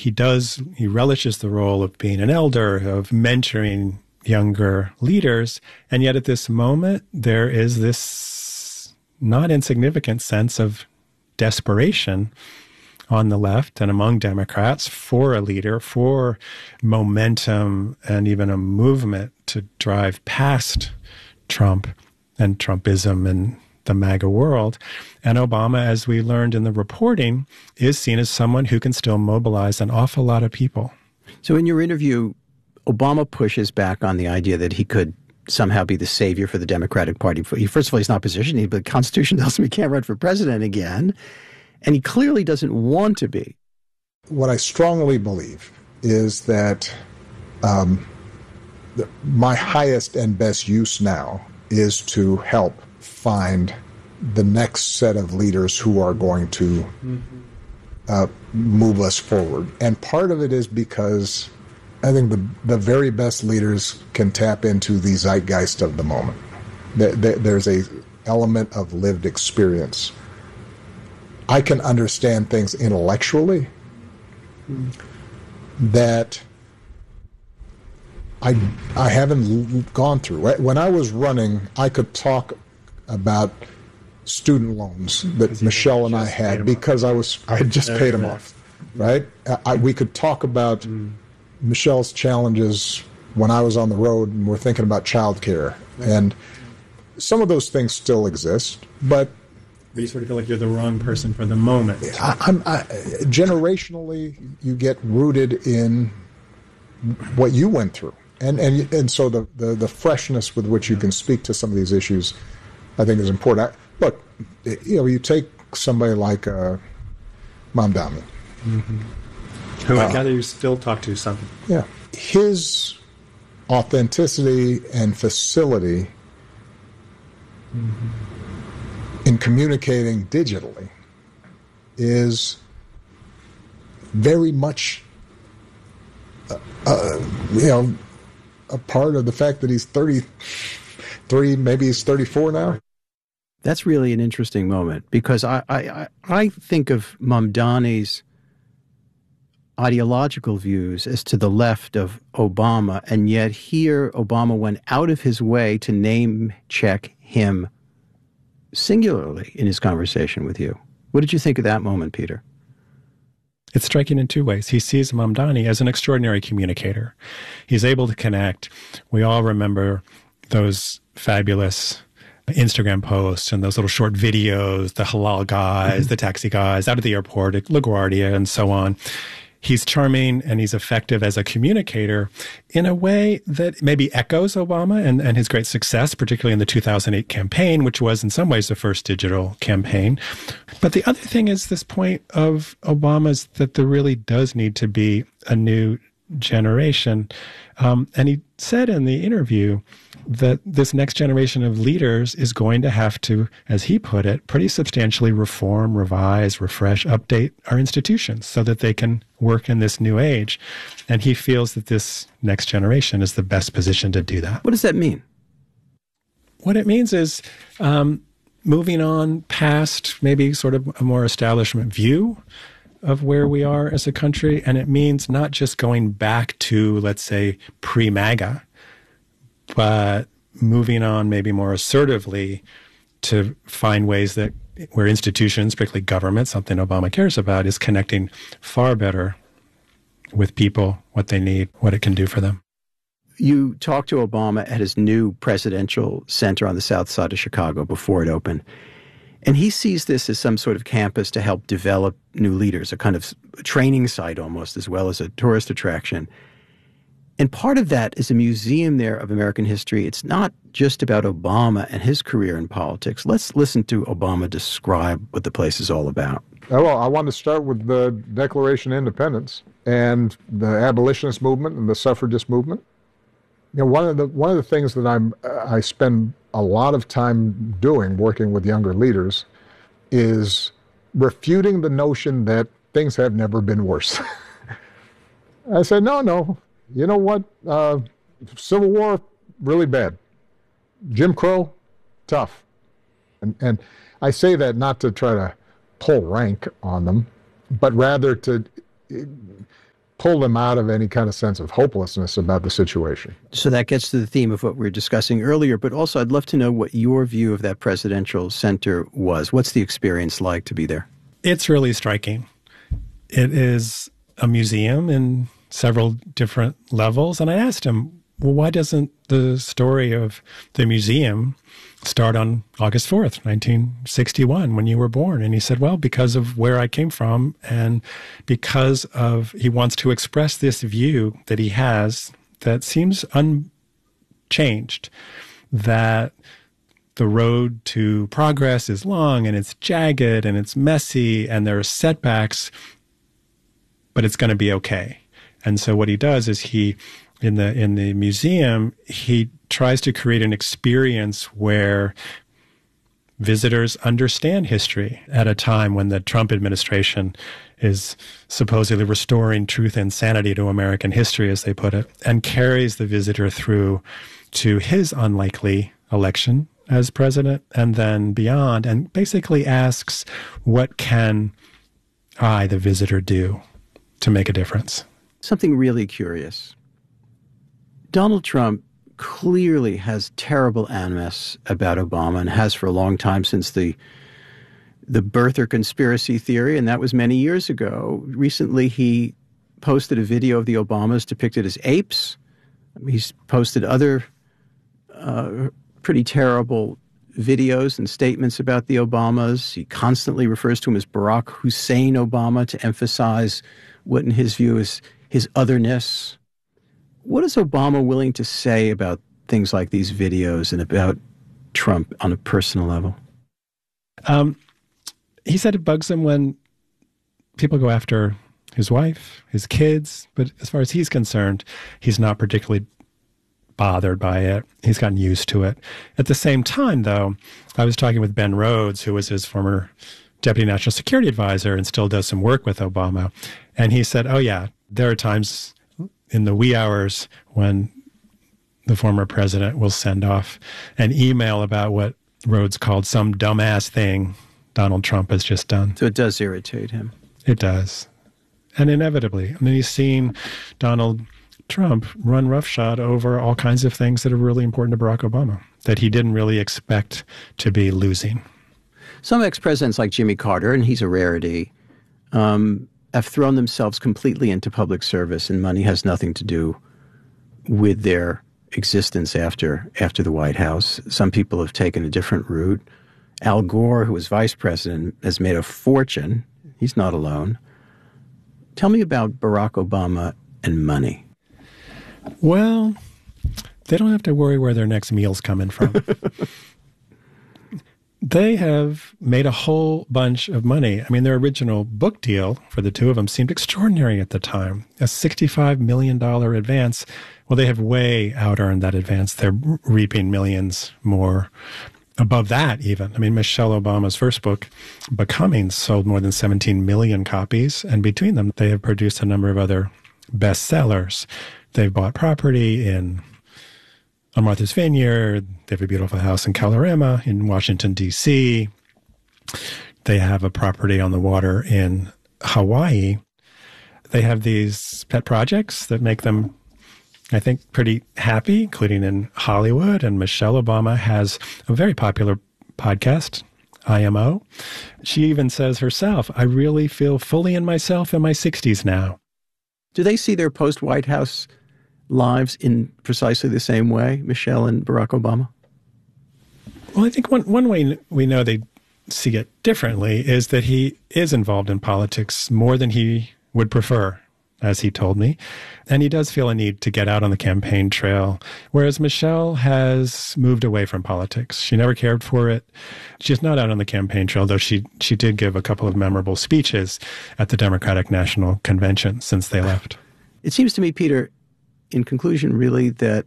he relishes the role of being an elder, of mentoring younger leaders. And yet at this moment, there is this not insignificant sense of desperation on the left and among Democrats for a leader, for momentum and even a movement to drive past Trump and Trumpism and the MAGA world. And Obama, as we learned in the reporting, is seen as someone who can still mobilize an awful lot of people. So in your interview, Obama pushes back on the idea that he could somehow be the savior for the Democratic Party. First of all, he's not positioning, but the Constitution tells him he can't run for president again. And he clearly doesn't want to be. What I strongly believe is that my highest and best use now is to help find the next set of leaders who are going to move us forward. And part of it is because I think the very best leaders can tap into the zeitgeist of the moment. There's a element of lived experience. I can understand things intellectually that I haven't gone through. When I was running, I could talk about student loans that Michelle and I had because I had just paid them off, right? We could talk about Michelle's challenges when I was on the road and we're thinking about childcare. And some of those things still exist, but you sort of feel like you're the wrong person for the moment. Generationally, you get rooted in what you went through. And so the freshness with which you can speak to some of these issues, I think, is important. Look, you take somebody like Mamdani. Who I gather you still talk to some. Yeah. His authenticity and facility in communicating digitally is very much, a part of the fact that he's 33, maybe he's 34 now. That's really an interesting moment because I think of Mamdani's ideological views as to the left of Obama, and yet here Obama went out of his way to name check him singularly in his conversation with you. What did you think of that moment, Peter? It's striking in two ways. He sees Mamdani as an extraordinary communicator. He's able to connect. We all remember those fabulous Instagram posts and those little short videos, the halal guys, the taxi guys out at the airport at LaGuardia and so on. He's charming and he's effective as a communicator in a way that maybe echoes Obama and his great success, particularly in the 2008 campaign, which was in some ways the first digital campaign. But the other thing is this point of Obama's that there really does need to be a new generation. And he said in the interview that this next generation of leaders is going to have to, as he put it, pretty substantially reform, revise, refresh, update our institutions so that they can work in this new age. And he feels that this next generation is the best position to do that. What does that mean? What it means is moving on past maybe sort of a more establishment view of where we are as a country. And it means not just going back to, let's say, pre-MAGA, but moving on maybe more assertively to find ways that where institutions, particularly government, something Obama cares about, is connecting far better with people, what they need, what it can do for them. You talked to Obama at his new presidential center on the south side of Chicago before it opened. And he sees this as some sort of campus to help develop new leaders, a kind of training site almost, as well as a tourist attraction. And part of that is a museum there of American history. It's not just about Obama and his career in politics. Let's listen to Obama describe what the place is all about. Well, I want to start with the Declaration of Independence and the abolitionist movement and the suffragist movement. One of the things that I spend a lot of time doing, working with younger leaders, is refuting the notion that things have never been worse. I said, no. You know what? Civil War, really bad. Jim Crow, tough. And I say that not to try to pull rank on them, but rather to pull them out of any kind of sense of hopelessness about the situation. So that gets to the theme of what we were discussing earlier, but also I'd love to know what your view of that presidential center was. What's the experience like to be there? It's really striking. It is a museum in several different levels. And I asked him, well, why doesn't the story of the museum start on August 4th, 1961, when you were born? And he said, well, because of where I came from and because of he wants to express this view that he has that seems unchanged, that the road to progress is long and it's jagged and it's messy and there are setbacks, but it's going to be okay. And so what he does is in the museum, he tries to create an experience where visitors understand history at a time when the Trump administration is supposedly restoring truth and sanity to American history, as they put it, and carries the visitor through to his unlikely election as president and then beyond, and basically asks, what can I, the visitor, do to make a difference? Something really curious. Donald Trump clearly has terrible animus about Obama and has for a long time since the birther conspiracy theory, and that was many years ago. Recently, he posted a video of the Obamas depicted as apes. He's posted other pretty terrible videos and statements about the Obamas. He constantly refers to him as Barack Hussein Obama to emphasize what in his view is his otherness. What is Obama willing to say about things like these videos and about Trump on a personal level? He said it bugs him when people go after his wife, his kids, but as far as he's concerned, he's not particularly bothered by it. He's gotten used to it. At the same time, though, I was talking with Ben Rhodes, who was his former deputy national security advisor and still does some work with Obama. And he said, oh, yeah, there are times in the wee hours when the former president will send off an email about what Rhodes called some dumbass thing Donald Trump has just done. So it does irritate him. It does. And inevitably. I mean, he's seen Donald Trump run roughshod over all kinds of things that are really important to Barack Obama that he didn't really expect to be losing. Some ex-presidents like Jimmy Carter, and he's a rarity, have thrown themselves completely into public service, and money has nothing to do with their existence after the White House. Some people have taken a different route. Al Gore, who was vice president, has made a fortune. He's not alone. Tell me about Barack Obama and money. Well, they don't have to worry where their next meal's coming from. They have made a whole bunch of money. I mean, their original book deal for the two of them seemed extraordinary at the time. A $65 million advance. Well, they have way out-earned that advance. They're reaping millions more above that even. I mean, Michelle Obama's first book, Becoming, sold more than 17 million copies. And between them, they have produced a number of other bestsellers. They've bought property on Martha's Vineyard. They have a beautiful house in Colorama in Washington, D.C. They have a property on the water in Hawaii. They have these pet projects that make them, I think, pretty happy, including in Hollywood. And Michelle Obama has a very popular podcast, IMO. She even says herself, I really feel fully in myself in my 60s now. Do they see their post-White House lives in precisely the same way, Michelle and Barack Obama? Well, I think one way we know they see it differently is that he is involved in politics more than he would prefer, as he told me. And he does feel a need to get out on the campaign trail, whereas Michelle has moved away from politics. She never cared for it. She's not out on the campaign trail, though she did give a couple of memorable speeches at the Democratic National Convention since they left. It seems to me, Peter, in conclusion, really, that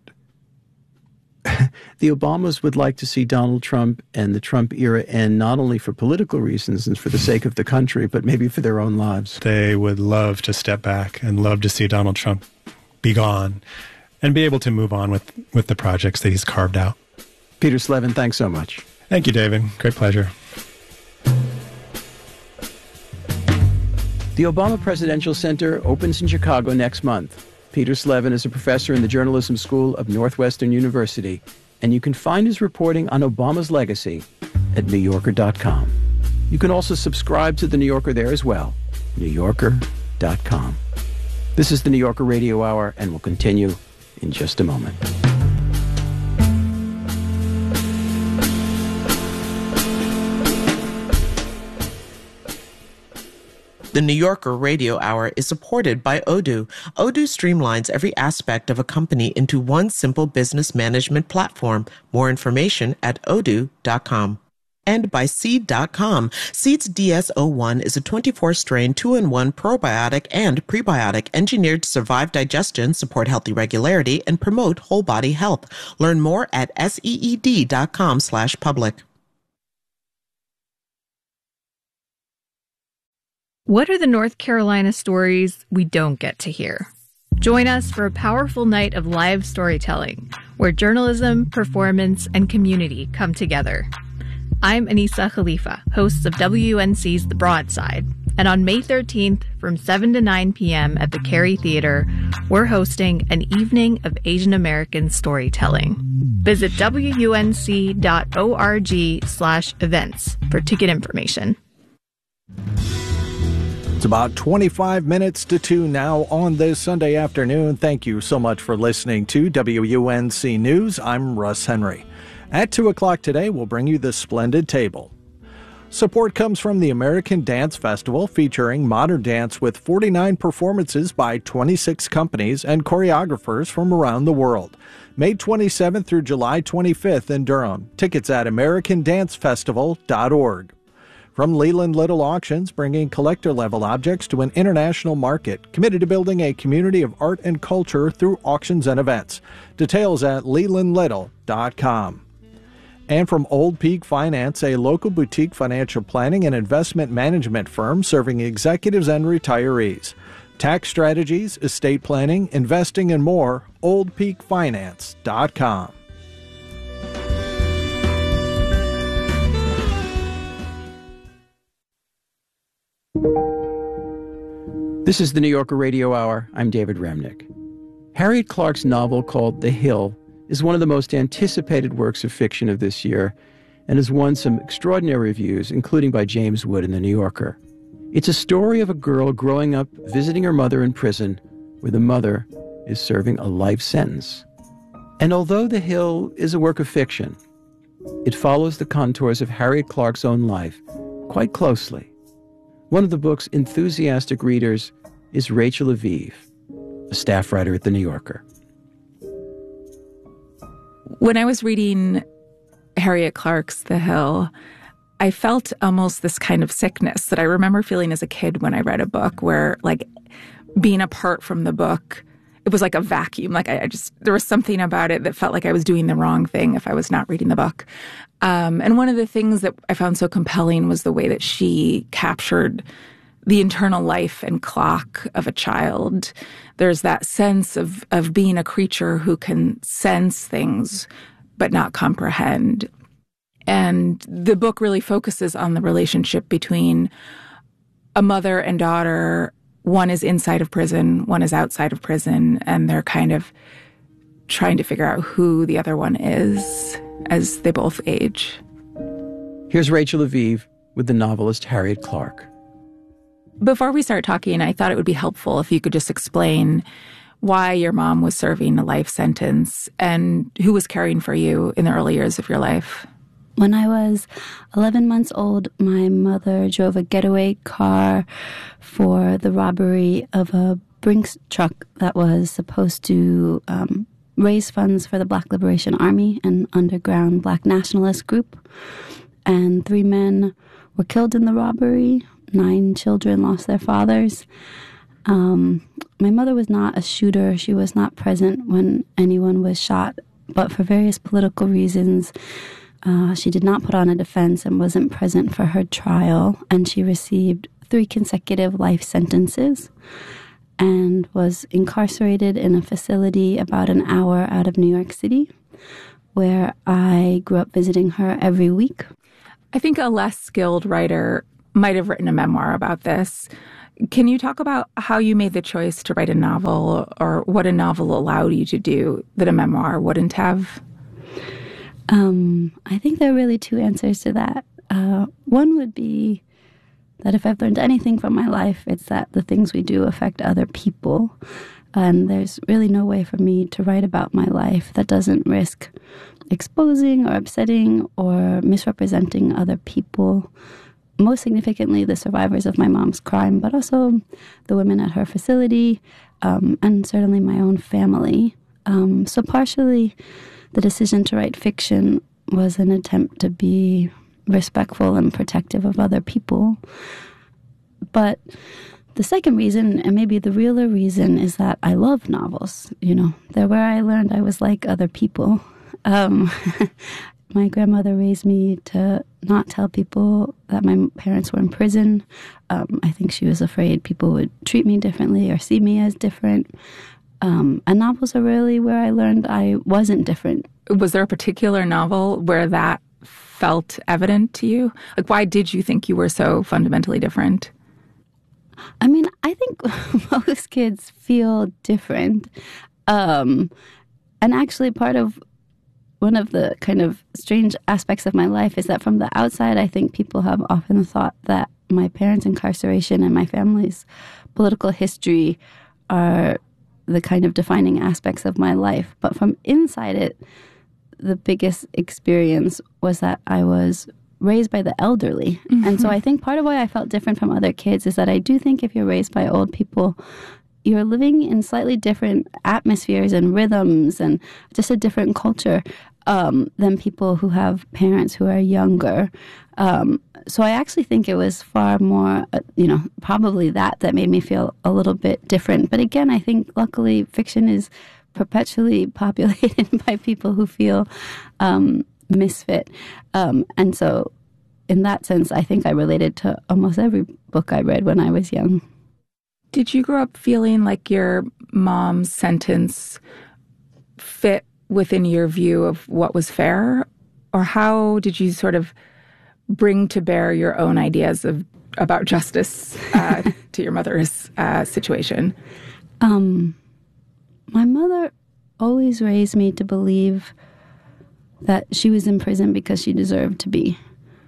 the Obamas would like to see Donald Trump and the Trump era end, not only for political reasons and for the sake of the country, but maybe for their own lives. They would love to step back and love to see Donald Trump be gone and be able to move on with the projects that he's carved out. Peter Slevin, thanks so much. Thank you, David. Great pleasure. The Obama Presidential Center opens in Chicago next month. Peter Slevin is a professor in the Journalism School of Northwestern University, and you can find his reporting on Obama's legacy at NewYorker.com. You can also subscribe to The New Yorker there as well, NewYorker.com. This is the New Yorker Radio Hour, and we'll continue in just a moment. The New Yorker Radio Hour is supported by Odoo. Odoo streamlines every aspect of a company into one simple business management platform. More information at odoo.com. And by Seed.com. Seed's DS-01 is a 24-strain 2-in-1 probiotic and prebiotic engineered to survive digestion, support healthy regularity, and promote whole body health. Learn more at seed.com/public. What are the North Carolina stories we don't get to hear? Join us for a powerful night of live storytelling, where journalism, performance, and community come together. I'm Anissa Khalifa, host of WUNC's The Broadside, and on May 13th from 7 to 9 p.m. at the Cary Theater, we're hosting an evening of Asian American storytelling. Visit WUNC.org/events for ticket information. It's about 25 minutes to 2 now on this Sunday afternoon. Thank you so much for listening to WUNC News. I'm Russ Henry. At 2 o'clock today, we'll bring you the Splendid Table. Support comes from the American Dance Festival, featuring modern dance with 49 performances by 26 companies and choreographers from around the world. May 27th through July 25th in Durham. Tickets at americandancefestival.org. From Leland Little Auctions, bringing collector-level objects to an international market, committed to building a community of art and culture through auctions and events. Details at lelandlittle.com. And from Old Peak Finance, a local boutique financial planning and investment management firm serving executives and retirees. Tax strategies, estate planning, investing, and more, oldpeakfinance.com. This is the New Yorker Radio Hour. I'm David Remnick. Harriet Clark's novel called The Hill is one of the most anticipated works of fiction of this year and has won some extraordinary reviews, including by James Wood in The New Yorker. It's a story of a girl growing up visiting her mother in prison, where the mother is serving a life sentence. And although The Hill is a work of fiction, it follows the contours of Harriet Clark's own life quite closely. One of the book's enthusiastic readers is Rachel Aviv, a staff writer at The New Yorker. When I was reading Harriet Clark's The Hill, I felt almost this kind of sickness that I remember feeling as a kid when I read a book where, like, being apart from the book, it was like a vacuum. Like, there was something about it that felt like I was doing the wrong thing if I was not reading the book. And one of the things that I found so compelling was the way that she captured the internal life and clock of a child. There's that sense of being a creature who can sense things but not comprehend. And the book really focuses on the relationship between a mother and daughter. One is inside of prison, one is outside of prison, and they're kind of trying to figure out who the other one is as they both age. Here's Rachel Aviv with the novelist Harriet Clark. Before we start talking, I thought it would be helpful if you could just explain why your mom was serving a life sentence and who was caring for you in the early years of your life. When I was 11 months old, my mother drove a getaway car for the robbery of a Brinks truck that was supposed to raise funds for the Black Liberation Army, an underground Black nationalist group. And 3 men were killed in the robbery. 9 children lost their fathers. My mother was not a shooter. She was not present when anyone was shot. But for various political reasons, she did not put on a defense and wasn't present for her trial. And she received 3 consecutive life sentences and was incarcerated in a facility about an hour out of New York City, where I grew up visiting her every week. I think a less skilled writer might have written a memoir about this. Can you talk about how you made the choice to write a novel, or what a novel allowed you to do that a memoir wouldn't have? I think there are really two answers to that. One would be that if I've learned anything from my life, it's that the things we do affect other people. And there's really no way for me to write about my life that doesn't risk exposing or upsetting or misrepresenting other people. Most significantly, the survivors of my mom's crime, but also the women at her facility, and certainly my own family. So partially, the decision to write fiction was an attempt to be respectful and protective of other people. But the second reason, and maybe the realer reason, is that I love novels. They're where I learned I was like other people. My grandmother raised me to not tell people that my parents were in prison. I think she was afraid people would treat me differently or see me as different. And novels are really where I learned I wasn't different. Was there a particular novel where that felt evident to you? Like, why did you think you were so fundamentally different? I mean, I think most kids feel different. And actually, one of the kind of strange aspects of my life is that from the outside, I think people have often thought that my parents' incarceration and my family's political history are the kind of defining aspects of my life. But from inside it, the biggest experience was that I was raised by the elderly. Mm-hmm. And so I think part of why I felt different from other kids is that I do think if you're raised by old people, you're living in slightly different atmospheres and rhythms and just a different culture than people who have parents who are younger. So I actually think it was far more, probably that made me feel a little bit different. But again, I think luckily fiction is perpetually populated by people who feel misfit. And so in that sense, I think I related to almost every book I read when I was young. Did you grow up feeling like your mom's sentence fit within your view of what was fair? Or how did you sort of bring to bear your own ideas about justice to your mother's situation? My mother always raised me to believe that she was in prison because she deserved to be.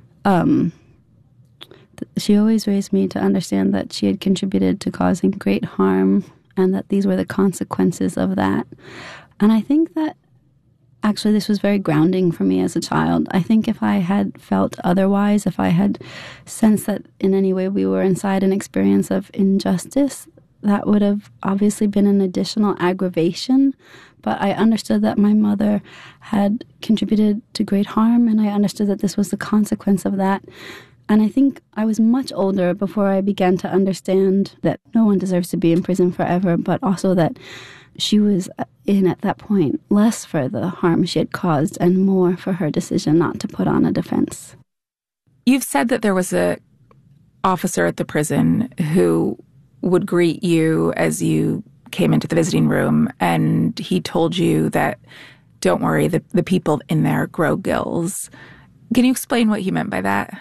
She always raised me to understand that she had contributed to causing great harm and that these were the consequences of that. And I think that actually this was very grounding for me as a child. I think if I had felt otherwise, if I had sensed that in any way we were inside an experience of injustice, that would have obviously been an additional aggravation. But I understood that my mother had contributed to great harm, and I understood that this was the consequence of that. And I think I was much older before I began to understand that no one deserves to be in prison forever, but also that she was in, at that point, less for the harm she had caused and more for her decision not to put on a defense. You've said that there was an officer at the prison who would greet you as you came into the visiting room, and he told you that, don't worry, the people in there grow gills. Can you explain what he meant by that?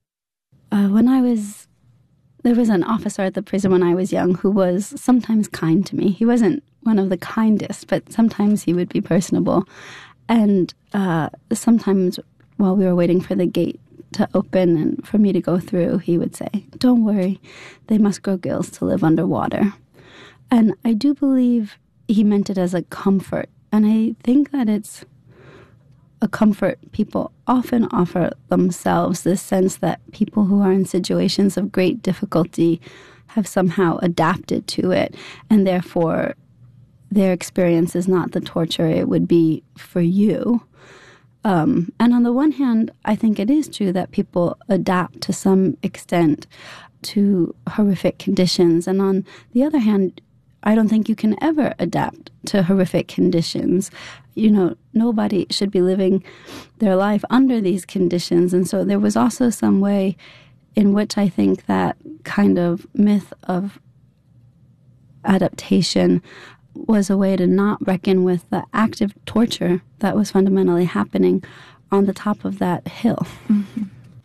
There was an officer at the prison when I was young who was sometimes kind to me. He wasn't one of the kindest, but sometimes he would be personable. And sometimes while we were waiting for the gate to open and for me to go through, he would say, don't worry, they must grow gills to live underwater. And I do believe he meant it as a comfort. And I think that it's a comfort people often offer themselves, this sense that people who are in situations of great difficulty have somehow adapted to it, and therefore their experience is not the torture it would be for you. And on the one hand, I think it is true that people adapt to some extent to horrific conditions. And on the other hand, I don't think you can ever adapt to horrific conditions. Nobody should be living their life under these conditions. And so there was also some way in which I think that kind of myth of adaptation was a way to not reckon with the active torture that was fundamentally happening on the top of that hill. Mm-hmm.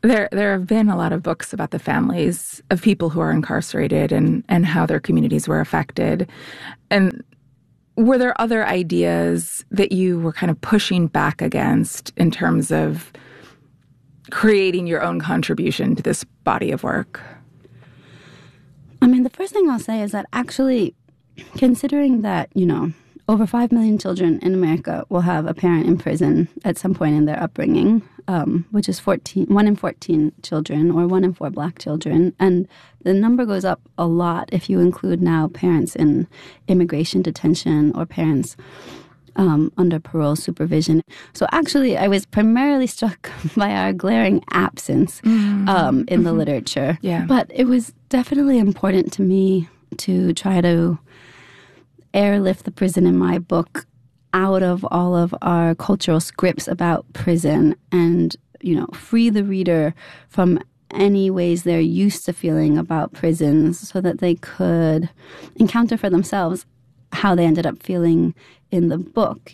There have been a lot of books about the families of people who are incarcerated and how their communities were affected. And were there other ideas that you were kind of pushing back against in terms of creating your own contribution to this body of work? I mean, the first thing I'll say is that actually, considering that, over 5 million children in America will have a parent in prison at some point in their upbringing, which is 1 in 14 children or 1 in 4 Black children. And the number goes up a lot if you include now parents in immigration detention or parents under parole supervision. So actually, I was primarily struck by our glaring absence in the literature. Yeah. But it was definitely important to me to try to airlift the prison in my book out of all of our cultural scripts about prison and, free the reader from any ways they're used to feeling about prisons so that they could encounter for themselves how they ended up feeling in the book.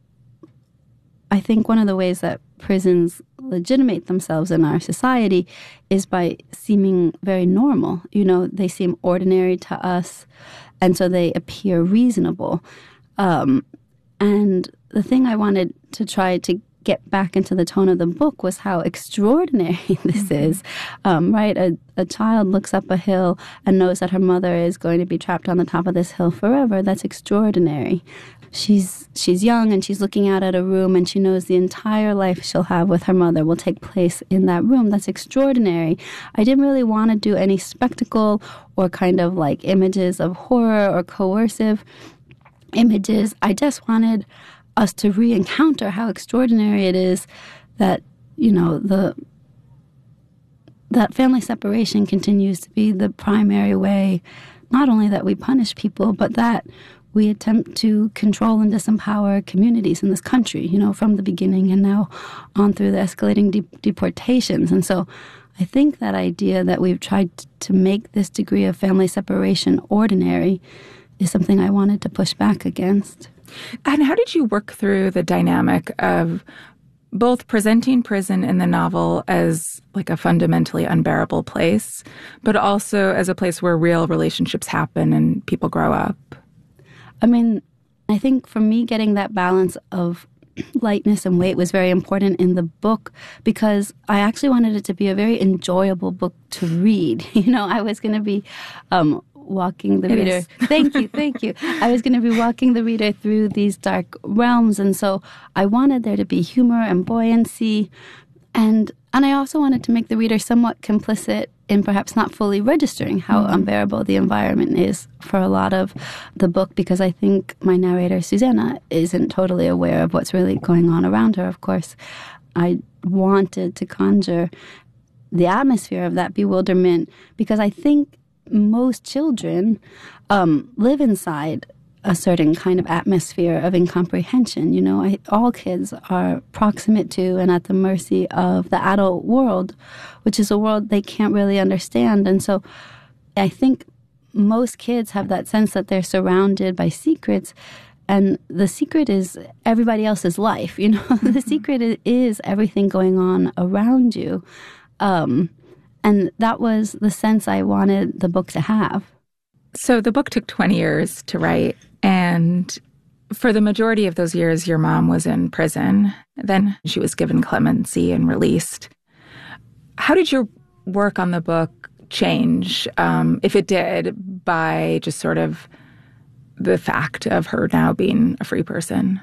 I think one of the ways that prisons legitimate themselves in our society is by seeming very normal. They seem ordinary to us, and so they appear reasonable. And the thing I wanted to try to get back into the tone of the book was how extraordinary this is, right? A child looks up a hill and knows that her mother is going to be trapped on the top of this hill forever. That's extraordinary. She's young and she's looking out at a room and she knows the entire life she'll have with her mother will take place in that room. That's extraordinary. I didn't really want to do any spectacle or kind of like images of horror or coercive images. I just wanted us to re-encounter how extraordinary it is that, that family separation continues to be the primary way, not only that we punish people, but that we attempt to control and disempower communities in this country, from the beginning and now on through the escalating deportations. And so I think that idea that we've tried to make this degree of family separation ordinary is something I wanted to push back against. And how did you work through the dynamic of both presenting prison in the novel as like a fundamentally unbearable place, but also as a place where real relationships happen and people grow up? I mean, I think for me, getting that balance of lightness and weight was very important in the book because I actually wanted it to be a very enjoyable book to read. I was going to be walking the reader. Thank you. I was going to be walking the reader through these dark realms, and so I wanted there to be humor and buoyancy, and I also wanted to make the reader somewhat complicit in perhaps not fully registering how unbearable the environment is for a lot of the book, because I think my narrator, Susanna, isn't totally aware of what's really going on around her, of course. I wanted to conjure the atmosphere of that bewilderment because I think most children live inside a certain kind of atmosphere of incomprehension. All kids are proximate to and at the mercy of the adult world, which is a world they can't really understand. And so I think most kids have that sense that they're surrounded by secrets, and the secret is everybody else's life. The secret is everything going on around you. And that was the sense I wanted the book to have. So the book took 20 years to write, and for the majority of those years, your mom was in prison. Then she was given clemency and released. How did your work on the book change, if it did, by just sort of the fact of her now being a free person?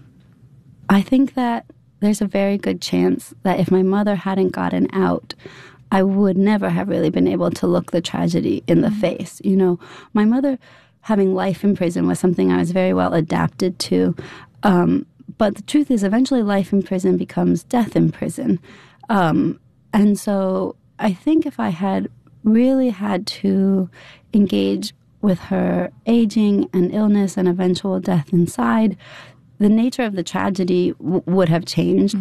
I think that there's a very good chance that if my mother hadn't gotten out, I would never have really been able to look the tragedy in the face. My mother having life in prison was something I was very well adapted to. But the truth is, eventually life in prison becomes death in prison. And so I think if I had really had to engage with her aging and illness and eventual death inside, the nature of the tragedy would have changed,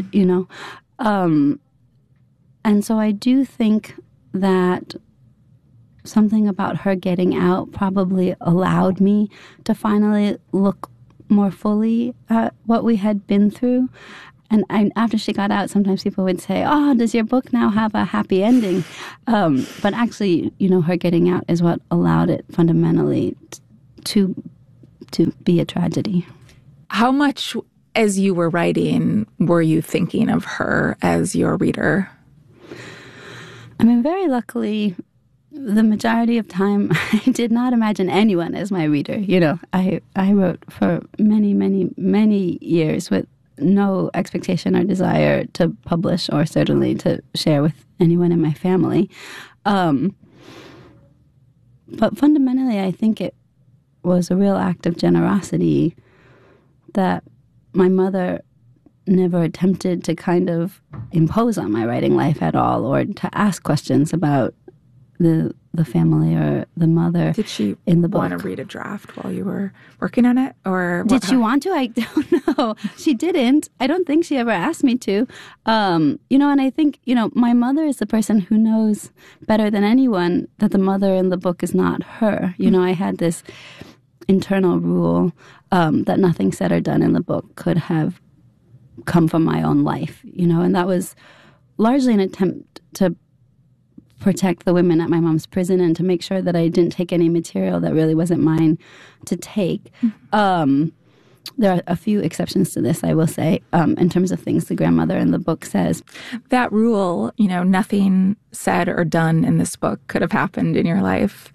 And so I do think that something about her getting out probably allowed me to finally look more fully at what we had been through. after she got out, sometimes people would say, "Oh, does your book now have a happy ending?" But actually, her getting out is what allowed it fundamentally to be a tragedy. How much, as you were writing, were you thinking of her as your reader? I mean, very luckily, the majority of time, I did not imagine anyone as my reader. I wrote for many, many, many years with no expectation or desire to publish or certainly to share with anyone in my family. But fundamentally, I think it was a real act of generosity that my mother never attempted to kind of impose on my writing life at all, or to ask questions about the family or the mother. Did she in the book want to read a draft while you were working on it, or did she want to? I don't know. She didn't. I don't think she ever asked me to. And I think my mother is the person who knows better than anyone that the mother in the book is not her. I had this internal rule that nothing said or done in the book could have come from my own life, and that was largely an attempt to protect the women at my mom's prison and to make sure that I didn't take any material that really wasn't mine to take. There are a few exceptions to this, I will say, in terms of things the grandmother in the book says. That rule, nothing said or done in this book could have happened in your life.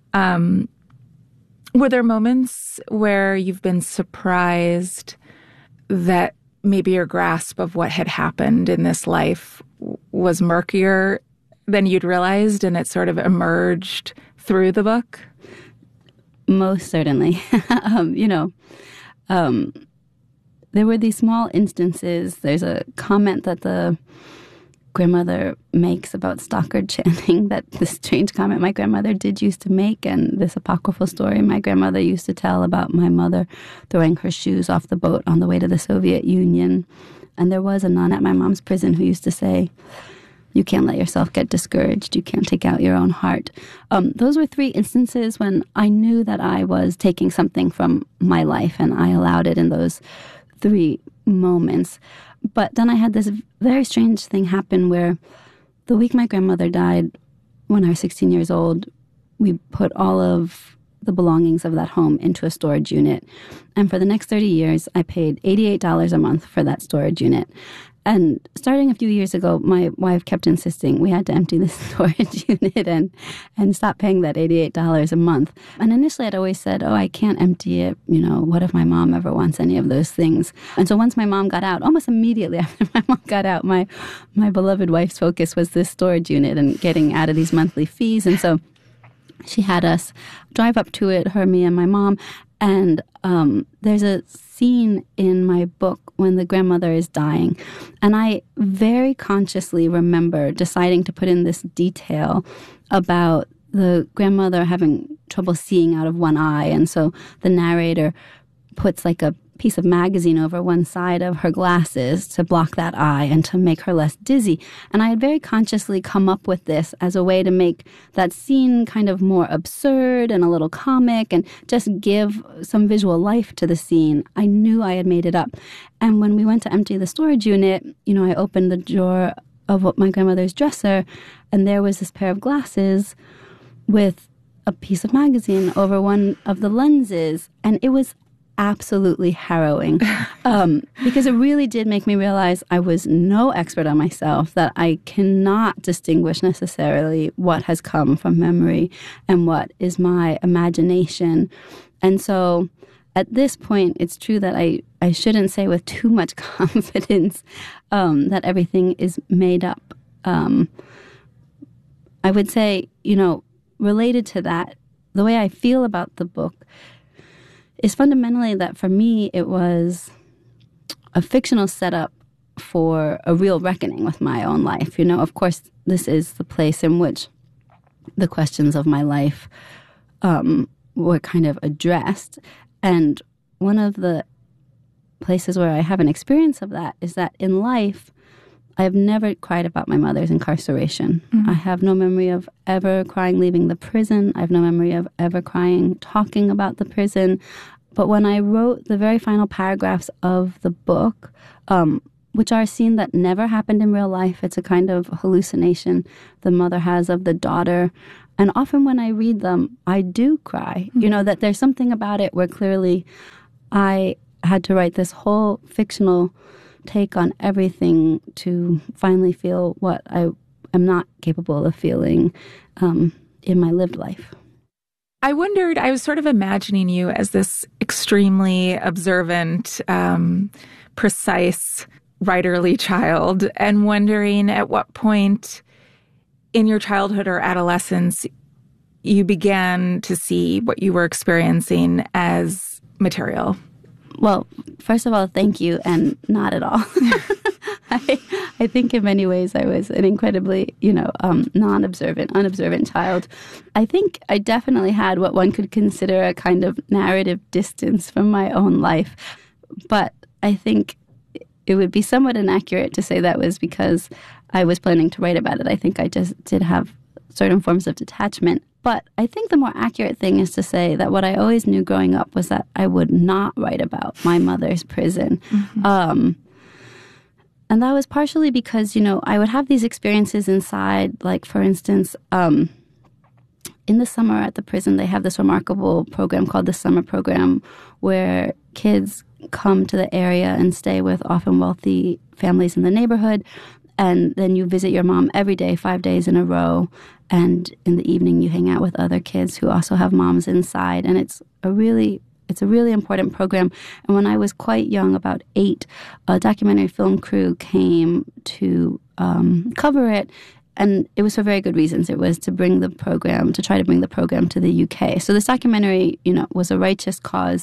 Were there moments where you've been surprised that maybe your grasp of what had happened in this life was murkier than you'd realized, and it sort of emerged through the book? Most certainly. There were these small instances. There's a comment that the grandmother makes about Stockard Channing, that this strange comment my grandmother did used to make, and this apocryphal story my grandmother used to tell about my mother throwing her shoes off the boat on the way to the Soviet Union. And there was a nun at my mom's prison who used to say, "You can't let yourself get discouraged. You can't take out your own heart." Those were 3 instances when I knew that I was taking something from my life, and I allowed it in those 3 moments. But then I had this very strange thing happen where the week my grandmother died, when I was 16 years old, we put all of the belongings of that home into a storage unit. And for the next 30 years, I paid $88 a month for that storage unit. And starting a few years ago, my wife kept insisting we had to empty the storage unit and stop paying that $88 a month. And initially I'd always said, I can't empty it. What if my mom ever wants any of those things? And so once my mom got out, almost immediately after my mom got out, my beloved wife's focus was this storage unit and getting out of these monthly fees. And so she had us drive up to it, her, me, and my mom. And there's a scene in my book when the grandmother is dying. And I very consciously remember deciding to put in this detail about the grandmother having trouble seeing out of one eye. And so the narrator puts like a piece of magazine over one side of her glasses to block that eye and to make her less dizzy. And I had very consciously come up with this as a way to make that scene kind of more absurd and a little comic and just give some visual life to the scene. I knew I had made it up. And when we went to empty the storage unit, I opened the drawer of my grandmother's dresser, and there was this pair of glasses with a piece of magazine over one of the lenses. And it was absolutely harrowing because it really did make me realize I was no expert on myself, that I cannot distinguish necessarily what has come from memory and what is my imagination. And so at this point, it's true that I shouldn't say with too much confidence that everything is made up. I would say, related to that, the way I feel about the book is fundamentally that for me, it was a fictional setup for a real reckoning with my own life. Of course, this is the place in which the questions of my life were kind of addressed. And one of the places where I have an experience of that is that in life, I have never cried about my mother's incarceration. Mm-hmm. I have no memory of ever crying leaving the prison. I have no memory of ever crying talking about the prison. But when I wrote the very final paragraphs of the book, which are a scene that never happened in real life. It's a kind of hallucination the mother has of the daughter. And often when I read them, I do cry. Mm-hmm. You know, that there's something about it where clearly I had to write this whole fictional take on everything to finally feel what I am not capable of feeling in my lived life. I wondered, I was sort of imagining you as this extremely observant, precise, writerly child, and wondering at what point in your childhood or adolescence you began to see what you were experiencing as material. Well, first of all, thank you, and not at all. I think in many ways I was an incredibly, non-observant, unobservant child. I think I definitely had what one could consider a kind of narrative distance from my own life. But I think it would be somewhat inaccurate to say that was because I was planning to write about it. I think I just did have certain forms of detachment. But I think the more accurate thing is to say that what I always knew growing up was that I would not write about my mother's prison. Mm-hmm. And that was partially because, I would have these experiences inside, like, for instance, in the summer at the prison, they have this remarkable program called the Summer Program where kids come to the area and stay with often wealthy families in the neighborhood. And then you visit your mom every day, 5 days in a row. And in the evening, you hang out with other kids who also have moms inside. And it's a really important program. And when I was quite young, about 8, a documentary film crew came to cover it. And it was for very good reasons. It was to try to bring the program to the UK. So this documentary, was a righteous cause.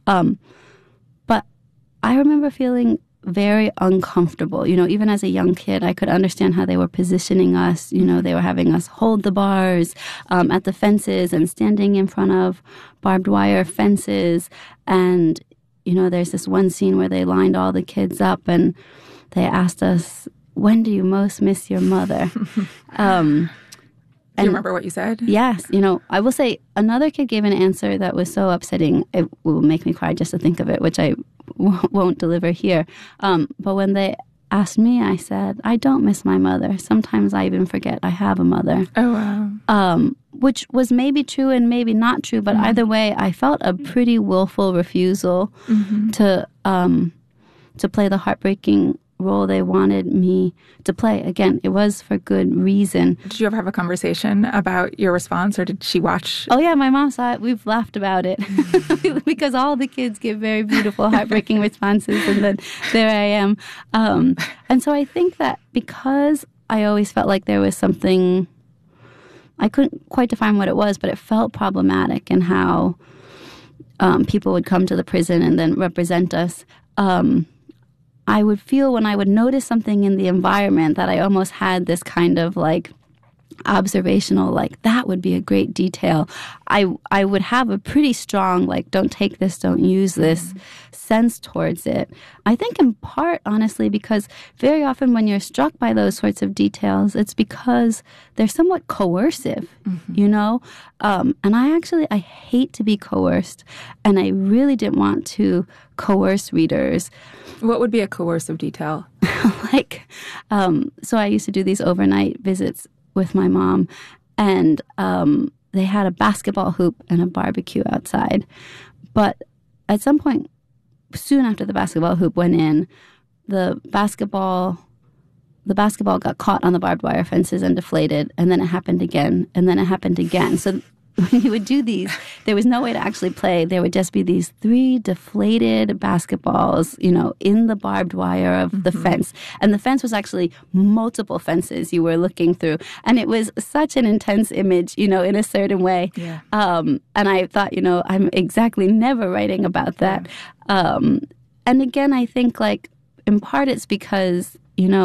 But I remember feeling very uncomfortable. Even as a young kid, I could understand how they were positioning us. They were having us hold the bars at the fences and standing in front of barbed wire fences. And, there's this one scene where they lined all the kids up and they asked us, "When do you most miss your mother?" Do you remember what you said? Yes. I will say another kid gave an answer that was so upsetting, it will make me cry just to think of it, which I won't deliver here. But when they asked me, I said, "I don't miss my mother. Sometimes I even forget I have a mother." Oh, wow. Which was maybe true and maybe not true, but mm-hmm. either way, I felt a pretty willful refusal mm-hmm. to play the heartbreaking role they wanted me to play. Again, it was for good reason. Did you ever have a conversation about your response, or did she watch? Oh, yeah, my mom saw it. We've laughed about it because all the kids give very beautiful, heartbreaking responses, and then there I am. And so I think that because I always felt like there was something, I couldn't quite define what it was, but it felt problematic in how people would come to the prison and then represent us. I would feel when I would notice something in the environment that I almost had this kind of like observational, like that would be a great detail. I would have a pretty strong, like, don't take this, don't use this sense towards it. I think in part, honestly, because very often when you're struck by those sorts of details, it's because they're somewhat coercive, mm-hmm. And I hate to be coerced, and I really didn't want to coerce readers. What would be a coercive detail? So I used to do these overnight visits with my mom, and they had a basketball hoop and a barbecue outside. But at some point, soon after the basketball hoop went in, the basketball got caught on the barbed wire fences and deflated, and then it happened again, and then it happened again. So when you would do these, there was no way to actually play. There would just be these 3 deflated basketballs, in the barbed wire of the mm-hmm. fence. And the fence was actually multiple fences you were looking through. And it was such an intense image, in a certain way. Yeah. And I thought, I'm exactly never writing about that. Yeah. And again, I think, like, in part it's because,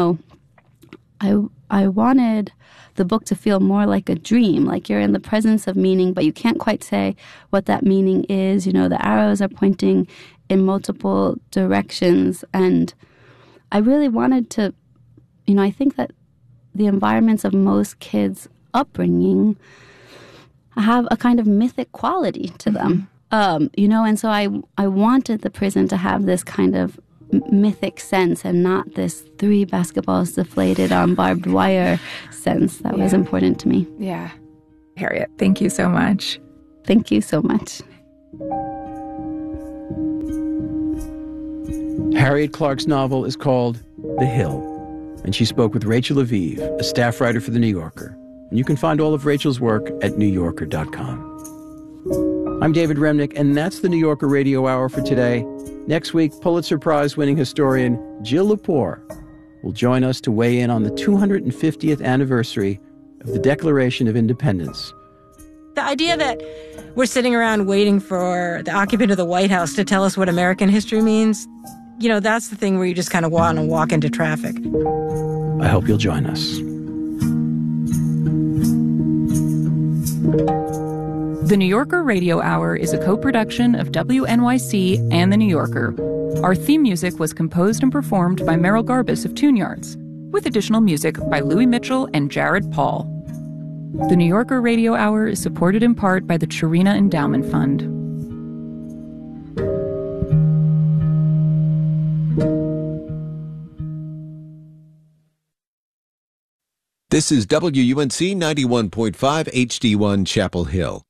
I wanted the book to feel more like a dream, like you're in the presence of meaning, but you can't quite say what that meaning is. The arrows are pointing in multiple directions. And I really wanted to, I think that the environments of most kids' upbringing have a kind of mythic quality to them, and so I wanted the prison to have this kind of mythic sense and not this 3 basketballs deflated on barbed wire sense that was important to me. Yeah. Harriet, thank you so much. Thank you so much. Harriet Clark's novel is called The Hill, and she spoke with Rachel Aviv, a staff writer for The New Yorker. And you can find all of Rachel's work at newyorker.com. I'm David Remnick, and that's the New Yorker Radio Hour for today. Next week, Pulitzer Prize-winning historian Jill Lepore will join us to weigh in on the 250th anniversary of the Declaration of Independence. The idea that we're sitting around waiting for the occupant of the White House to tell us what American history means, that's the thing where you just kind of want to walk into traffic. I hope you'll join us. The New Yorker Radio Hour is a co-production of WNYC and The New Yorker. Our theme music was composed and performed by Merrill Garbus of Tune Yards, with additional music by Louis Mitchell and Jared Paul. The New Yorker Radio Hour is supported in part by the Chirina Endowment Fund. This is WUNC 91.5 HD1 Chapel Hill.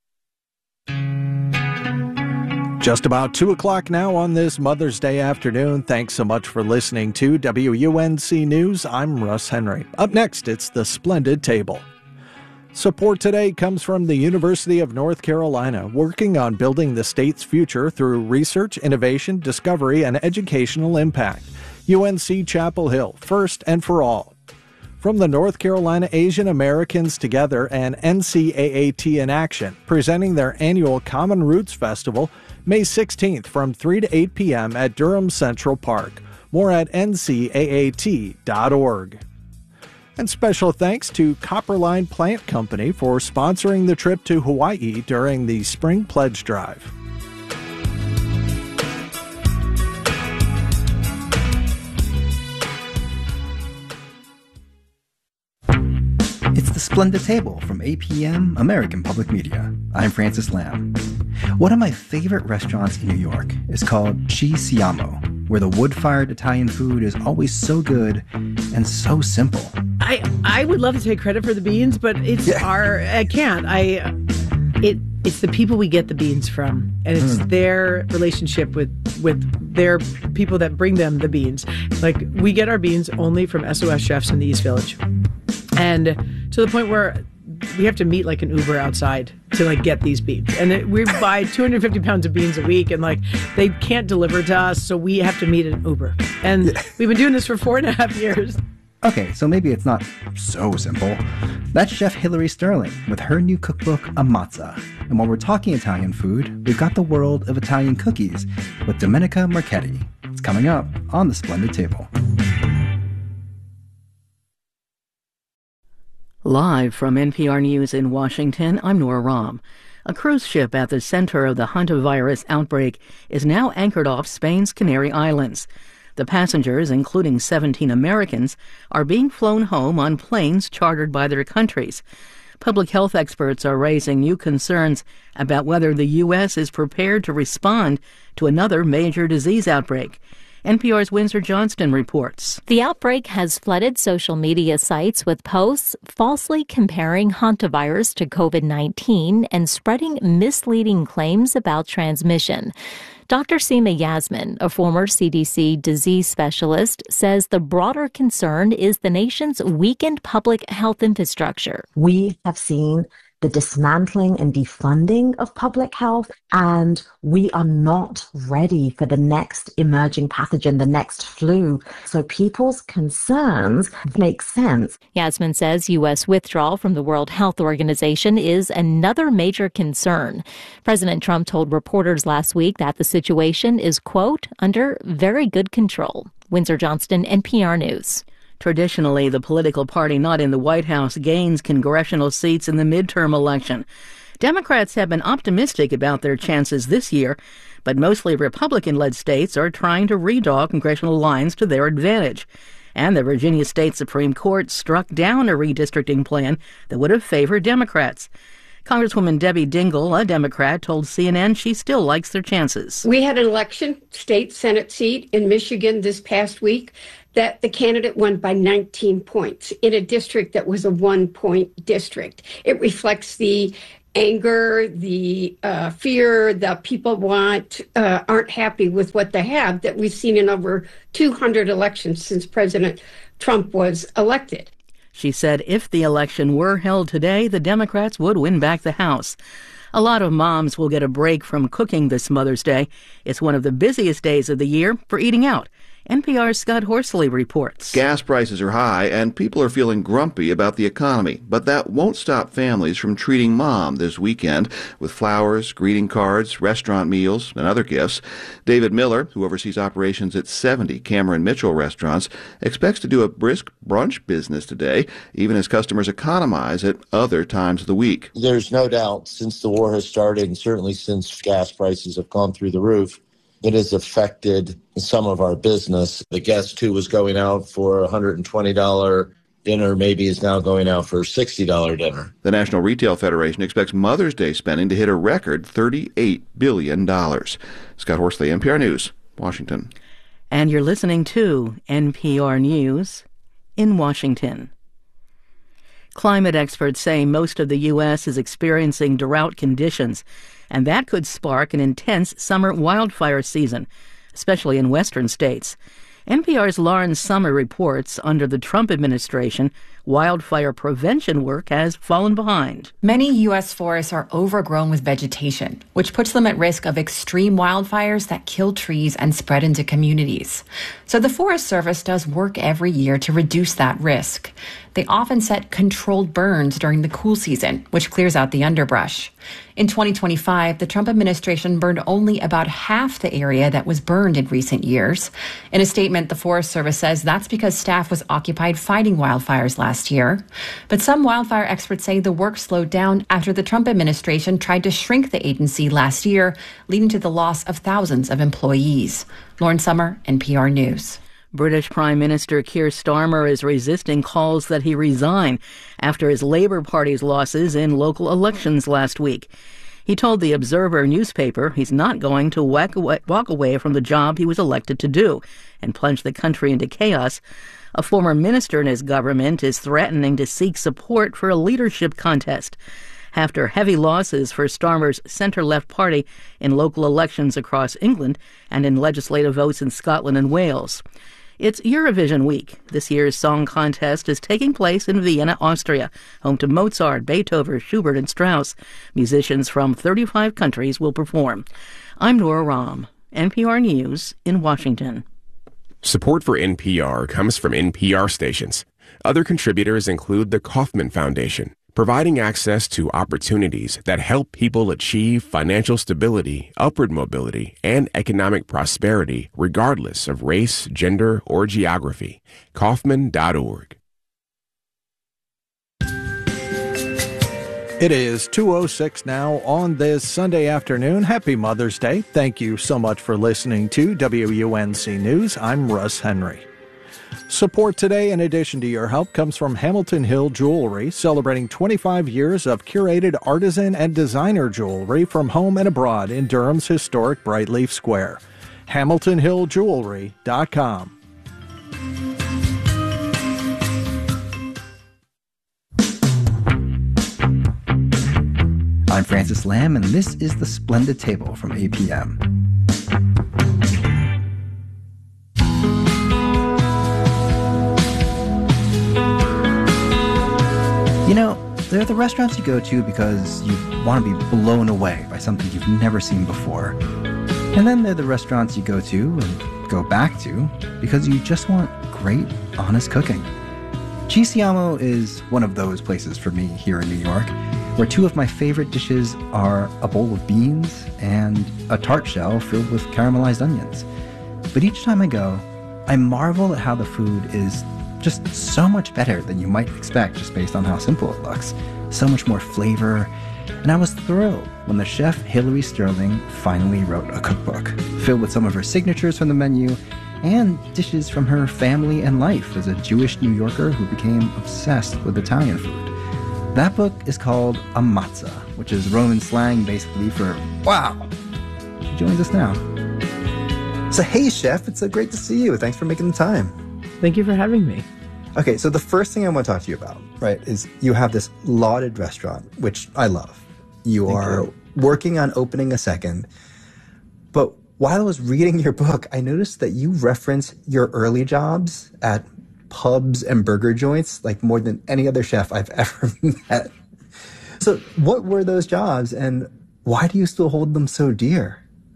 Just about 2 o'clock now on this Mother's Day afternoon. Thanks so much for listening to WUNC News. I'm Russ Henry. Up next, it's The Splendid Table. Support today comes from the University of North Carolina, working on building the state's future through research, innovation, discovery, and educational impact. UNC Chapel Hill, first and for all. From the North Carolina Asian Americans Together and NCAAT in Action, presenting their annual Common Roots Festival, May 16th from 3 to 8 p.m. at Durham Central Park. More at ncaat.org. And special thanks to Copperline Plant Company for sponsoring the trip to Hawaii during the Spring Pledge Drive. It's The Splendid Table from APM, American Public Media. I'm Francis Lamb. One of my favorite restaurants in New York is called Ci Siamo, where the wood-fired Italian food is always so good and so simple. I would love to take credit for the beans, but it's I can't. It's the people we get the beans from, and it's their relationship with their people that bring them the beans. Like, we get our beans only from SOS Chefs in the East Village. And to the point where we have to meet like an Uber outside to like get these beans. And we buy 250 pounds of beans a week, and like they can't deliver to us, so we have to meet an Uber. And we've been doing this for 4.5 years. Okay, so maybe it's not so simple. That's Chef Hillary Sterling with her new cookbook, Ammazza. And while we're talking Italian food, we've got the world of Italian cookies with Domenica Marchetti. It's coming up on The Splendid Table. Live from NPR News in Washington, I'm Nora Rahm. A cruise ship at the center of the hantavirus outbreak is now anchored off Spain's Canary Islands. The passengers, including 17 Americans, are being flown home on planes chartered by their countries. Public health experts are raising new concerns about whether the U.S. is prepared to respond to another major disease outbreak. NPR's Windsor Johnston reports. The outbreak has flooded social media sites with posts falsely comparing hantavirus to COVID-19 and spreading misleading claims about transmission. Dr. Seema Yasmin, a former CDC disease specialist, says the broader concern is the nation's weakened public health infrastructure. We have seen the dismantling and defunding of public health, and we are not ready for the next emerging pathogen, the next flu. So people's concerns make sense. Yasmin says U.S. withdrawal from the World Health Organization is another major concern. President Trump told reporters last week that the situation is, quote, under very good control. Windsor Johnston, NPR News. Traditionally, the political party not in the White House gains congressional seats in the midterm election. Democrats have been optimistic about their chances this year, but mostly Republican-led states are trying to redraw congressional lines to their advantage. And the Virginia State Supreme Court struck down a redistricting plan that would have favored Democrats. Congresswoman Debbie Dingell, a Democrat, told CNN she still likes their chances. We had an election, state Senate seat in Michigan this past week, that the candidate won by 19 points in a district that was a 1-point district. It reflects the anger, the fear that people aren't happy with what they have, that we've seen in over 200 elections since President Trump was elected. She said if the election were held today, the Democrats would win back the House. A lot of moms will get a break from cooking this Mother's Day. It's one of the busiest days of the year for eating out. NPR's Scott Horsley reports. Gas prices are high and people are feeling grumpy about the economy, but that won't stop families from treating mom this weekend with flowers, greeting cards, restaurant meals, and other gifts. David Miller, who oversees operations at 70 Cameron Mitchell restaurants, expects to do a brisk brunch business today, even as customers economize at other times of the week. There's no doubt since the war has started, and certainly since gas prices have gone through the roof, it has affected some of our business. The guest who was going out for a $120 dinner maybe is now going out for a $60 dinner. The National Retail Federation expects Mother's Day spending to hit a record $38 billion. Scott Horsley, NPR News, Washington. And you're listening to NPR News in Washington. Climate experts say most of the U.S. is experiencing drought conditions, and that could spark an intense summer wildfire season, especially in western states. NPR's Lauren Sommer reports under the Trump administration, wildfire prevention work has fallen behind. Many U.S. forests are overgrown with vegetation, which puts them at risk of extreme wildfires that kill trees and spread into communities. So the Forest Service does work every year to reduce that risk. They often set controlled burns during the cool season, which clears out the underbrush. In 2025, the Trump administration burned only about half the area that was burned in recent years. In a statement, the Forest Service says that's because staff was occupied fighting wildfires last year. But some wildfire experts say the work slowed down after the Trump administration tried to shrink the agency last year, leading to the loss of thousands of employees. Lauren Sommer, NPR News. British Prime Minister Keir Starmer is resisting calls that he resign after his Labour Party's losses in local elections last week. He told the Observer newspaper he's not going to walk away from the job he was elected to do and plunge the country into chaos. A former minister in his government is threatening to seek support for a leadership contest after heavy losses for Starmer's centre-left party in local elections across England and in legislative votes in Scotland and Wales. It's Eurovision week. This year's song contest is taking place in Vienna, Austria, home to Mozart, Beethoven, Schubert, and Strauss. Musicians from 35 countries will perform. I'm Nora Rahm, NPR News in Washington. Support for NPR comes from NPR stations. Other contributors include the Kauffman Foundation, providing access to opportunities that help people achieve financial stability, upward mobility, and economic prosperity regardless of race, gender, or geography. Kauffman.org. It is 2:06 now on this Sunday afternoon. Happy Mother's Day. Thank you so much for listening to WUNC News. I'm Russ Henry. Support today, in addition to your help, comes from Hamilton Hill Jewelry, celebrating 25 years of curated artisan and designer jewelry from home and abroad in Durham's historic Brightleaf Square. HamiltonHillJewelry.com. I'm Francis Lamb, and this is The Splendid Table from APM. You know, there are the restaurants you go to because you want to be blown away by something you've never seen before. And then there are the restaurants you go to and go back to because you just want great, honest cooking. Ci Siamo is one of those places for me here in New York, where two of my favorite dishes are a bowl of beans and a tart shell filled with caramelized onions. But each time I go, I marvel at how the food is just so much better than you might expect just based on how simple it looks. So much more flavor. And I was thrilled when the chef Hilary Sterling finally wrote a cookbook filled with some of her signatures from the menu and dishes from her family and life as a Jewish New Yorker who became obsessed with Italian food. That book is called Amatza, which is Roman slang basically for wow. She joins us now. So hey, Chef, it's so great to see you. Thanks for making the time. Thank you for having me. Okay, so the first thing I want to talk to you about, right, is you have this lauded restaurant, which I love. You are working on opening a second. But while I was reading your book, I noticed that you reference your early jobs at pubs and burger joints like more than any other chef I've ever met. So what were those jobs and why do you still hold them so dear?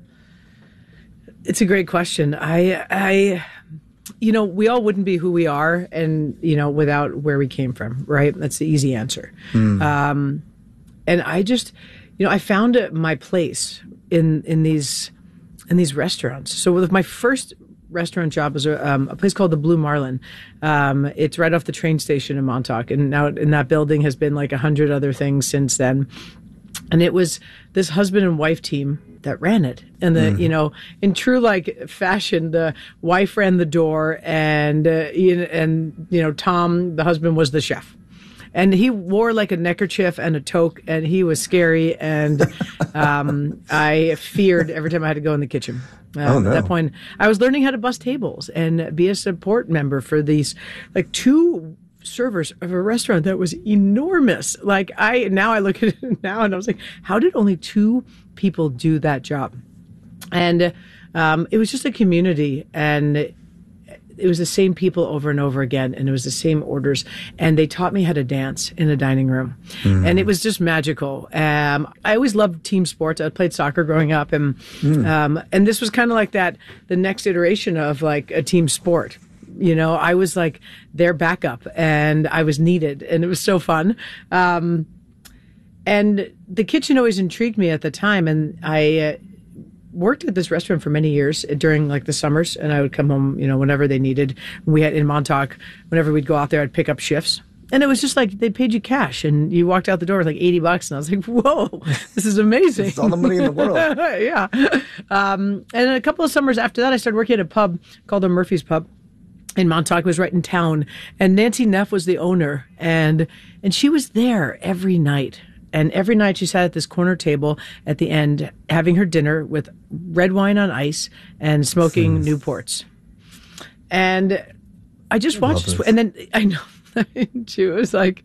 It's a great question. I we all wouldn't be who we are and, without where we came from, right? That's the easy answer. And I just, I found my place in these restaurants. So with my first restaurant job was a place called the Blue Marlin. It's right off the train station in Montauk. And now in that building has been like 100 other things since then. And it was this husband and wife team that ran it. And in true like fashion, the wife ran the door and Tom, the husband, was the chef. And he wore like a neckerchief and a toque, and he was scary. And I feared every time I had to go in the kitchen. At that point, I was learning how to bus tables and be a support member for these like two servers of a restaurant that was enormous. Like I look at it now and I was like, how did only two people do that job? And it was just a community, and it was the same people over and over again, and it was the same orders, and they taught me how to dance in the dining room, and it was just magical. I always loved team sports. I played soccer growing up, and this was kind of like that, the next iteration of like a team sport. I was like their backup, and I was needed, and it was so fun. And the kitchen always intrigued me at the time, and I worked at this restaurant for many years during like the summers, and I would come home, whenever they needed. We had in Montauk, whenever we'd go out there, I'd pick up shifts. And it was just like they paid you cash, and you walked out the door with like $80, and I was like, "Whoa, this is amazing!" It's all the money in the world. Yeah. And a couple of summers after that, I started working at a pub called the Murphy's Pub in Montauk. It was right in town, and Nancy Neff was the owner, and she was there every night. And every night she sat at this corner table at the end, having her dinner with red wine on ice and smoking Newports. And I just watched this. And then I know she was like,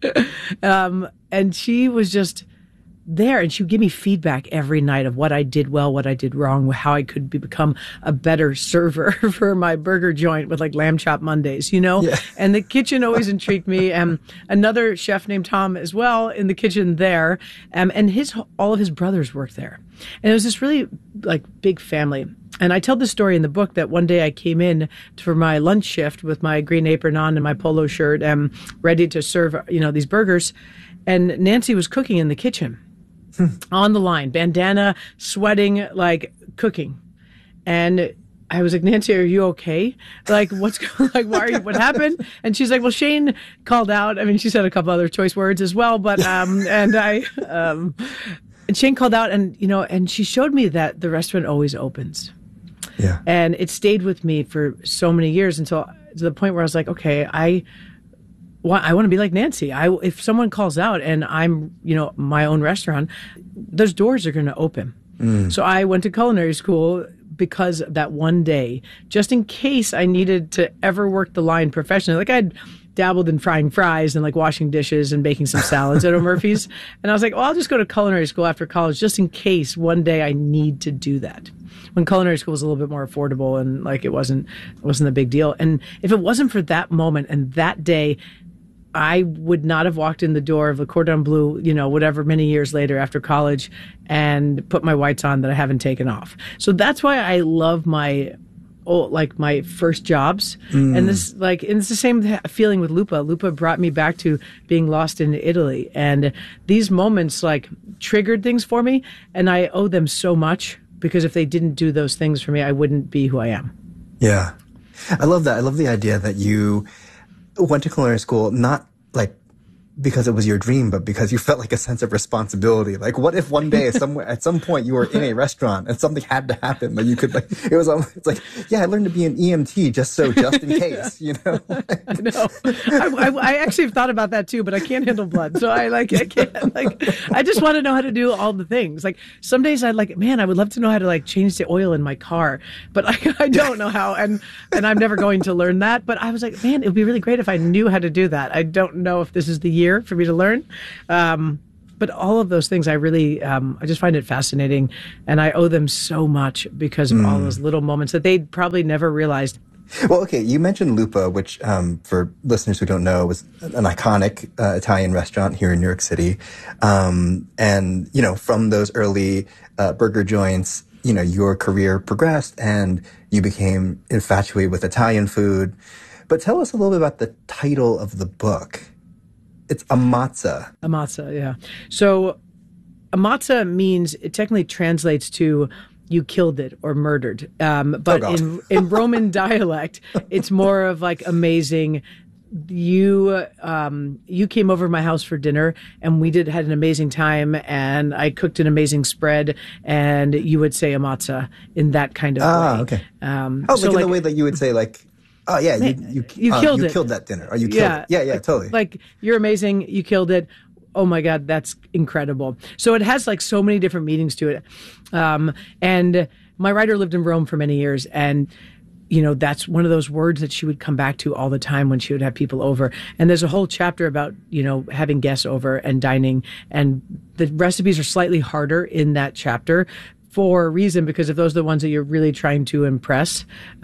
and she was just there, and she would give me feedback every night of what I did well, what I did wrong, how I could become a better server for my burger joint with like lamb chop Mondays, Yeah. And the kitchen always intrigued me. And another chef named Tom as well in the kitchen there, and all of his brothers worked there. And it was this really like big family. And I tell the story in the book that one day I came in for my lunch shift with my green apron on and my polo shirt and ready to serve, these burgers. And Nancy was cooking in the kitchen. On the line, bandana, sweating, like cooking. And I was like, Nancy, are you okay? Like, why are you, what happened? And she's like, well, Shane called out. I mean, she said a couple other choice words as well, but, and Shane called out and she showed me that the restaurant always opens. Yeah. And it stayed with me for so many years until to the point where I was like, okay, I want to be like Nancy. If someone calls out and I'm, my own restaurant, those doors are going to open. So I went to culinary school because that one day, just in case I needed to ever work the line professionally. Like I'd dabbled in frying fries and like washing dishes and baking some salads at O'Murphy's. And I was like, well, I'll just go to culinary school after college just in case one day I need to do that. When culinary school was a little bit more affordable and like it wasn't a big deal. And if it wasn't for that moment and that day, I would not have walked in the door of the Cordon Bleu, whatever, many years later after college and put my whites on that I haven't taken off. So that's why I love my first jobs. And this, and it's the same feeling with Lupa. Lupa brought me back to being lost in Italy. And these moments triggered things for me. And I owe them so much because if they didn't do those things for me, I wouldn't be who I am. Yeah. I love that. I love the idea that you went to culinary school, not like because it was your dream, but because you felt like a sense of responsibility. Like, what if one day somewhere, at some point you were in a restaurant and something had to happen, but you could like, it's like, yeah, I learned to be an EMT just in case, you know? I know. I actually have thought about that too, but I can't handle blood. So I just want to know how to do all the things. Like some days I would love to know how to like change the oil in my car, but I don't know how. And I'm never going to learn that. But I was like, man, it would be really great if I knew how to do that. I don't know if this is the year for me to learn. But all of those things I really, I just find it fascinating. And I owe them so much because of all those little moments that they probably never realized. Well, okay, you mentioned Lupa, which for listeners who don't know, was an iconic Italian restaurant here in New York City. And, you know, from those early burger joints, you know, your career progressed and you became infatuated with Italian food. But tell us a little bit about the title of the book. It's Ammazza. Ammazza, yeah. So Ammazza means, it technically translates to you killed it or murdered. But in Roman dialect, it's more of like amazing. You came over to my house for dinner and we had an amazing time and I cooked an amazing spread and you would say Ammazza in that kind of way. Okay. So like in the way that you would say like, oh yeah, you killed it. You killed that dinner. Or you killed it. Yeah, totally. Like, you're amazing. You killed it. Oh my God, that's incredible. So it has like so many different meanings to it. And my writer lived in Rome for many years, and you know, that's one of those words that she would come back to all the time when she would have people over. And there's a whole chapter about, you know, having guests over and dining, and the recipes are slightly harder in that chapter for a reason, because if those are the ones that you're really trying to impress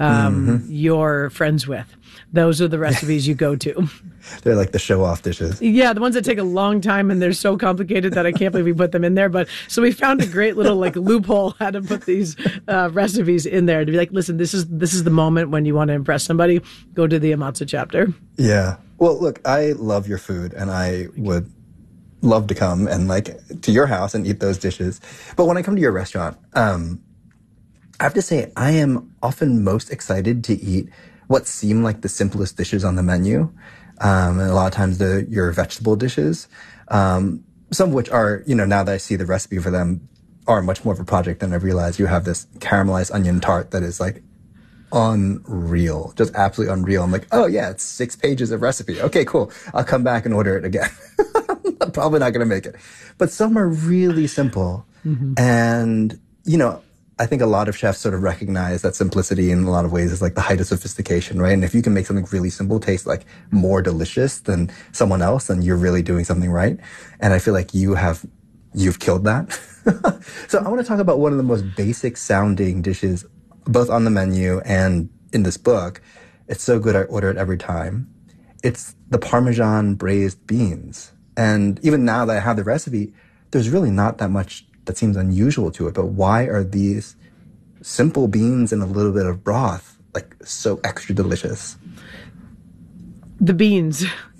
your friends with, those are the recipes you go to. They're like the show-off dishes. Yeah, the ones that take a long time and they're so complicated that I can't believe we put them in there. But so we found a great little like loophole how to put these recipes in there to be like, listen, this is the moment when you want to impress somebody. Go to the Ammazza chapter. Yeah. Well, look, I love your food, and I would love to come and like to your house and eat those dishes. But when I come to your restaurant, I have to say I am often most excited to eat what seem like the simplest dishes on the menu. And a lot of times your vegetable dishes, some of which are, you know, now that I see the recipe for them, are much more of a project than I realized. You have this caramelized onion tart that is like unreal, just absolutely unreal. I'm like, oh yeah, it's 6 pages of recipe. Okay, cool. I'll come back and order it again. I'm probably not going to make it. But some are really simple. And, you know, I think a lot of chefs sort of recognize that simplicity in a lot of ways is like the height of sophistication, right? And if you can make something really simple taste like more delicious than someone else, then you're really doing something right. And I feel like you've killed that. So I want to talk about one of the most basic sounding dishes, both on the menu and in this book. It's so good I order it every time. It's the Parmesan braised beans. And even now that I have the recipe, there's really not that much that seems unusual to it. But why are these simple beans and a little bit of broth like so extra delicious? The beans.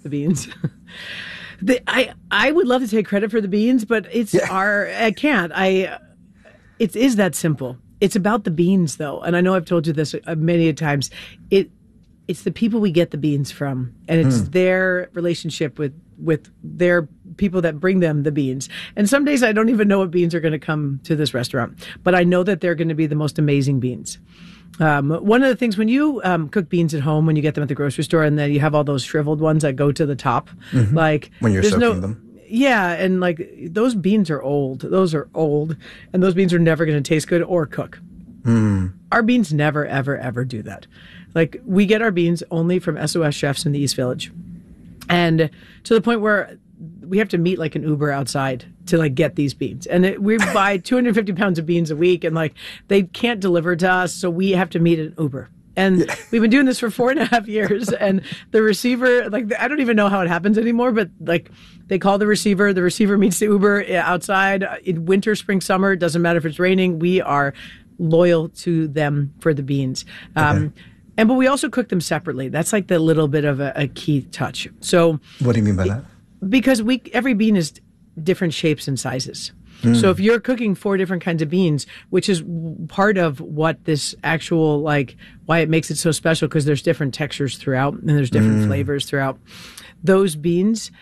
I would love to take credit for the beans, but I can't. It is that simple. It's about the beans, though. And I know I've told you this many times. It's the people we get the beans from, and it's their relationship with their people that bring them the beans. And some days I don't even know what beans are going to come to this restaurant, but I know that they're going to be the most amazing beans. One of the things when you cook beans at home, when you get them at the grocery store, and then you have all those shriveled ones that go to the top, like when you're soaking them. Yeah, and like those beans are old. Those are old, and those beans are never going to taste good or cook. Our beans never, ever, ever do that. Like, we get our beans only from SOS Chefs in the East Village. And to the point where we have to meet like an Uber outside to like get these beans. And we buy 250 pounds of beans a week, and like they can't deliver to us, so we have to meet an Uber. And we've been doing this for 4.5 years. And the receiver, like, I don't even know how it happens anymore, but like they call the receiver meets the Uber outside in winter, spring, summer. It doesn't matter if it's raining. We are loyal to them for the beans. But we also cook them separately. That's like the little bit of a key touch. So what do you mean by that? Because every bean is different shapes and sizes. So if you're cooking 4 different kinds of beans, which is part of what this actual, like, why it makes it so special, because there's different textures throughout and there's different flavors throughout. Those beans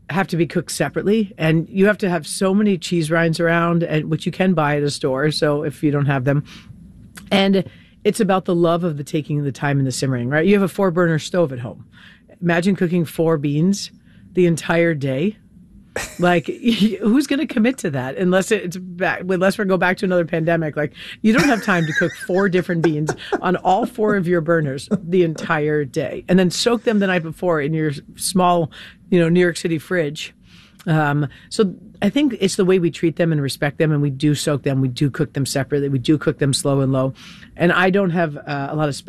have to be cooked separately, and you have to have so many cheese rinds around, and which you can buy at a store. So if you don't have them, and it's about the love of the taking the time and the simmering, right? You have a 4-burner stove at home. Imagine cooking 4 beans the entire day. Like, who's going to commit to that unless we go back to another pandemic? Like, you don't have time to cook 4 different beans on all 4 of your burners the entire day, and then soak them the night before in your small, New York City fridge. So I think it's the way we treat them and respect them, and we do soak them, we do cook them separately, we do cook them slow and low. And I don't have a lot of space